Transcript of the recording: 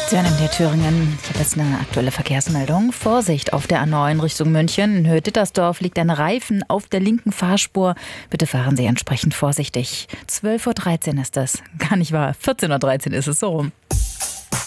Sie hören in Thüringen. Ich habe jetzt eine aktuelle Verkehrsmeldung. Vorsicht auf der A9 Richtung München. In Höhe-Dittersdorf liegt ein Reifen auf der linken Fahrspur. Bitte fahren Sie entsprechend vorsichtig. 12:13 Uhr ist das. Gar nicht wahr. 14:13 Uhr ist es so rum.